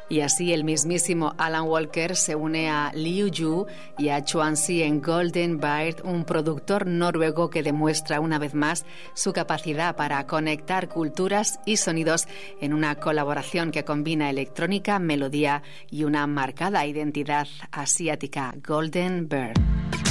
Y así el mismísimo Alan Walker se une a Liu Yu y a Chuanxi en Golden Bird, un productor noruego que demuestra una vez más su capacidad para conectar culturas y sonidos en una colaboración que combina electrónica, melodía y una marcada identidad asiática. Golden Bird.